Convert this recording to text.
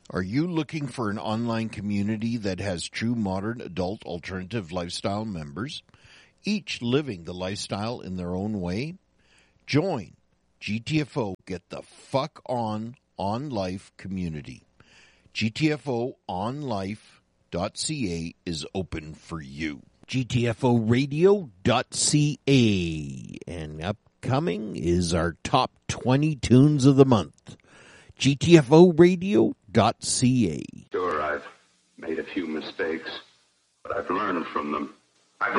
Are you looking for an online community that has true modern adult alternative lifestyle members, each living the lifestyle in their own way? Join GTFO Get the Fuck On Life community. GTFOonlife.ca is open for you. GTFOradio.ca. And upcoming is our top 20 tunes of the month. GTFOradio.ca. Sure, I've made a few mistakes, but I've learned from them.